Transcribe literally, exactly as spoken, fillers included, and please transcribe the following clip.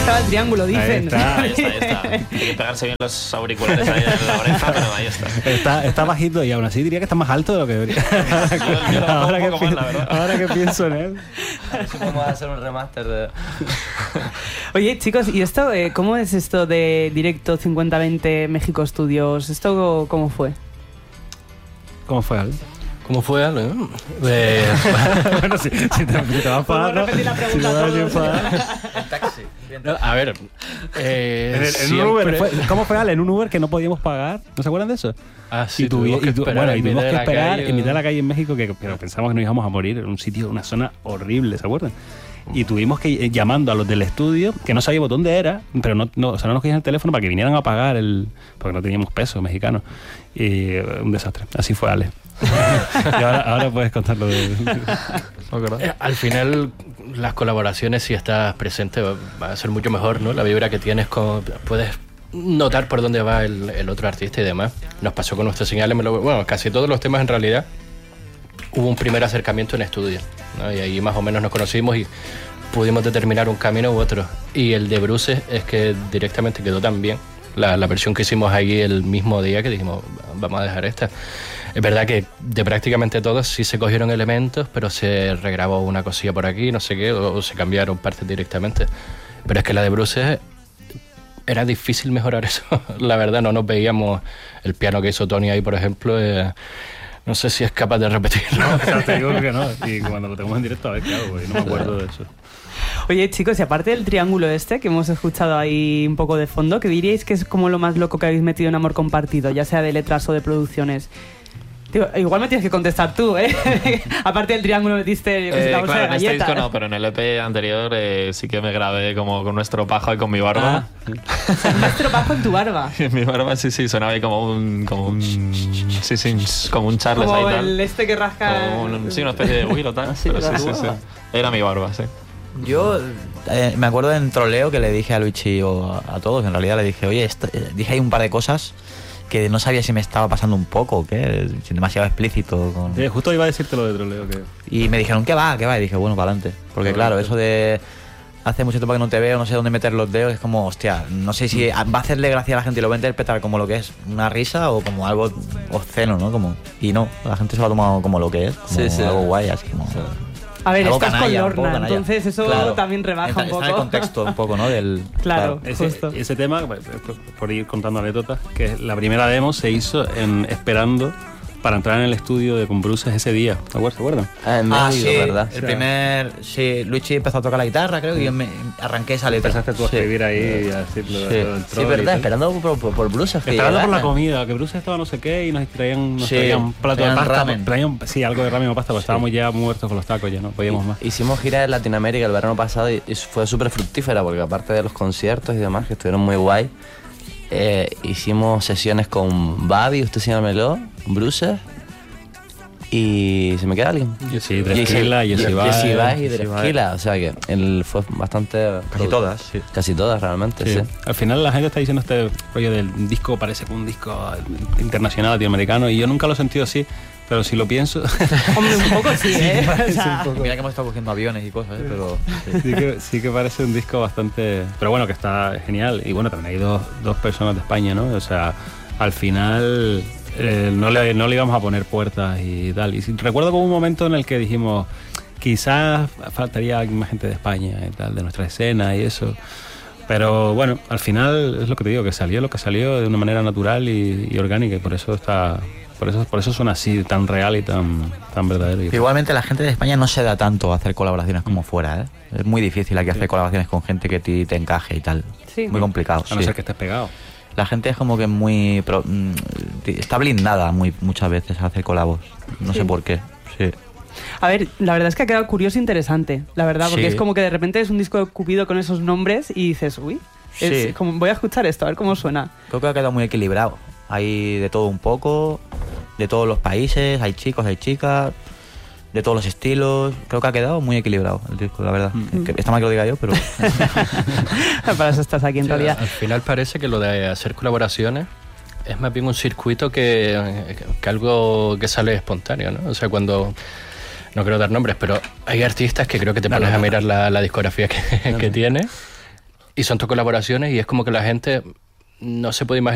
estaba el triángulo, dicen. Ahí está, Ahí está, ahí está. Hay que pegarse bien los auriculares ahí en la oreja, pero ahí está. Está, está bajito y aún así diría que está más alto de lo que debería. Yo, yo lo ahora, un que poco pi- más, la verdad. ahora que pienso en él. A ver si podemos hacer un remaster de... Oye, chicos, ¿y esto, eh, cómo es esto de Directo cincuenta veinte México Studios? ¿Esto cómo fue? ¿Cómo fue, Ale? ¿Cómo fue, Ale? Eh, bueno, si, si, te, si te vas ¿Puedo para repetir la si pregunta te a vas todos? para- El taxi. Bien. no, a ver, eh, En, el- en un siempre- Uber, fue- ¿cómo fue, Ale? En un Uber que no podíamos pagar. ¿No se acuerdan de eso? Ah, sí, y tuvi- tuvimos que y tu- esperar bueno, en y tuvimos mitad que de la esperar calle. en mitad de la calle en México, que pero pensamos que nos íbamos a morir en un sitio, una zona horrible, ¿se acuerdan? Y tuvimos que ir llamando a los del estudio, que no sabíamos dónde era, pero no, no, o sea, no nos cogían el teléfono para que vinieran a pagar el, porque no teníamos pesos mexicanos. Y eh, un desastre. Así fue, Ale. Y ahora, ahora puedes contarlo de... Eh, Al final, las colaboraciones, si estás presente, va, va a ser mucho mejor, ¿no? La vibra que tienes, con, puedes notar por dónde va el, el otro artista y demás. Nos pasó con nuestras señales, me lo- bueno, casi todos los temas en realidad. Hubo un primer acercamiento en estudio, ¿no? Y ahí más o menos nos conocimos y pudimos determinar un camino u otro. Y el de Bruces es que directamente quedó tan bien. La, la versión que hicimos ahí el mismo día que dijimos, vamos a dejar esta. Es verdad que de prácticamente todos sí se cogieron elementos, pero se regrabó una cosilla por aquí, no sé qué, o, o se cambiaron partes directamente. Pero es que la de Bruces era difícil mejorar eso. La verdad, no nos veíamos. El piano que hizo Tony ahí, por ejemplo, eh, no sé si es capaz de repetirlo. O sea, te digo que no. Y cuando lo tenemos en directo, a ver qué hago, porque no me acuerdo de eso. Oye, chicos, y aparte del triángulo este que hemos escuchado ahí un poco de fondo, ¿qué diríais que es como lo más loco que habéis metido en Amor Compartido, ya sea de letras o de producciones? Tío, igual me tienes que contestar tú, ¿eh? Aparte del triángulo metiste, yo qué sé, Eh, la bolsa claro, de en este galletas. disco no, pero en el E P anterior eh, sí que me grabé como con nuestro pajo y con mi barba. Nuestro bajo en tu barba. Y en mi barba sí, sí, sonaba ahí como un... Como un sí, sí, como un Charles ahí Como tal. el este que rasca... Como un- sí, una especie de Will o tal. sí, pero sí, era sí, tu sí. barba. Era mi barba, sí. Yo eh, me acuerdo en troleo que le dije a Luigi o a, a todos, en realidad le dije, oye, esto- eh, dije ahí un par de cosas que no sabía si me estaba pasando un poco o qué, si demasiado explícito. Con... Sí, justo iba a decirte lo de troleo. Que... Y me dijeron, ¿qué va? ¿Qué va? Y dije, bueno, para adelante. Porque claro, eso de hace mucho tiempo que no te veo, no sé dónde meter los dedos, es como, hostia, no sé si va a hacerle gracia a la gente y lo va a interpretar como lo que es, una risa o como algo obsceno, ¿no? Como, y no, la gente se lo ha tomado como lo que es, como Sí, sí. algo guay, así como... A ver, algo estás canalla, con un poco Lorna, canalla. entonces eso Claro. también rebaja Entra- un poco. Está en el contexto un poco, ¿no? Del, Claro, Ese, justo. ese tema, por ir contando anécdotas, que la primera demo se hizo en, esperando para entrar en el estudio de con Bruces ese día. ¿Te acuerdas? ¿Te acuerdas? Ah, en Ah, México, sí, ¿verdad? el primer... Sí, Luigi empezó a tocar la guitarra, creo, y yo me arranqué esa letra. Empezaste tú a Sí. escribir ahí y a decir lo, Sí. lo del Sí, troll y verdad, tal. esperando por, por, por blusas que Esperando por la llegaran. comida, que Bruce estaba no sé qué y nos traían, nos Sí, traían un plato traían de pasta. ramen. Traían, sí, algo de ramen o pasta, porque estábamos ya muertos con los tacos, ya no podíamos más. Hicimos gira en Latinoamérica el verano pasado y, y fue súper fructífera porque aparte de los conciertos y demás que estuvieron muy guay, eh, hicimos sesiones con Babi, Usted Señálmelo, Bruces y ¿se me queda alguien? Sí, Dreskila, Jesse Baez, Jesse Baez y Jesse Baez. Dreskila, o sea que él fue bastante... Casi todas, sí. Casi todas realmente, Sí. sí. Al final la gente está diciendo este rollo del disco parece como un disco internacional latinoamericano y yo nunca lo he sentido así, pero si lo pienso Hombre, un poco sí, ¿eh? O sea, Mira que hemos estado cogiendo aviones y cosas, ¿eh? Pero... sí. sí, que, sí que parece un disco bastante... Pero bueno, que está genial. Y bueno, también hay dos, dos personas de España, ¿no? O sea, al final eh, no, le, no le íbamos a poner puertas y tal. Y sí, recuerdo como un momento en el que dijimos, quizás faltaría más gente de España y tal, de nuestra escena y eso. Pero bueno, al final es lo que te digo, que salió lo que salió de una manera natural y, y orgánica y por eso está... Por eso, por eso suena así, tan real y tan, tan verdadero. Igualmente la gente de España no se da tanto a hacer colaboraciones como fuera, ¿eh? Es muy difícil aquí hacer colaboraciones con gente que te, te encaje y tal. Sí. Muy complicado. A no sí. ser que estés pegado. La gente es como que muy... pro- mm, está blindada muy, muchas veces a hacer colabos. No Sí. sé por qué. Sí. a ver, la verdad es que ha quedado curioso e interesante, la verdad, porque Sí. es como que de repente es un disco de Cupido con esos nombres y dices, uy, es Sí. como, voy a escuchar esto, a ver cómo suena. Creo que ha quedado muy equilibrado. Hay de todo un poco, de todos los países, hay chicos, hay chicas, de todos los estilos. Creo que ha quedado muy equilibrado el disco, la verdad. Mm. Que- Está mal que lo diga yo, pero... Para eso estás aquí en Sí, realidad. al final parece que lo de hacer colaboraciones es más bien un circuito que, que algo que sale espontáneo, ¿no? O sea, cuando... No quiero dar nombres, pero hay artistas que creo que te pones a mirar la, la discografía que, que tiene Y son tus colaboraciones y es como que la gente no se puede imaginar